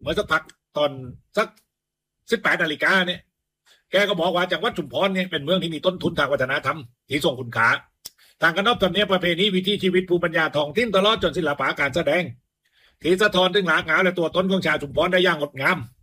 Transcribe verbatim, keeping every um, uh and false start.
เมื่อสักพักตอนสักสิบแปดนาฬิกาเนี่ยแกก็บอกว่าจังหวัดชุมพรเนี่ยเป็นเมืองที่มีต้นทุนทางวัฒนธรรมที่ทรงคุณค่าทางขนบธรรมเนียมประเพณีวิถีชีวิตภูมิปัญญาท้องถิ่นตลอดจนศิลปะการแสดงที่สะท้อนถึงหลากหลายและตัวตนของชาวชุมพรได้อย่างงดงาม